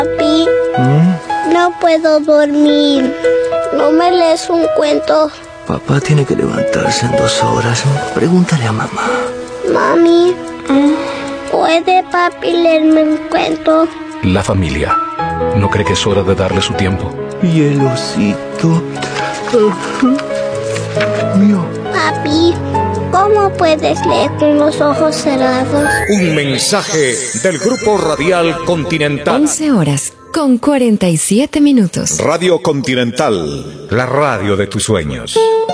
Papi, no puedo dormir. ¿No me lees un cuento? Papá tiene que levantarse en 2 horas. Pregúntale a mamá. Mami, ¿puede papi leerme un cuento? La familia. ¿No cree que es hora de darle su tiempo? Y el osito mío. Papi, ¿cómo puedes leer con los ojos cerrados? Un mensaje del Grupo Radial Continental. 11 horas con 47 minutos. Radio Continental, la radio de tus sueños.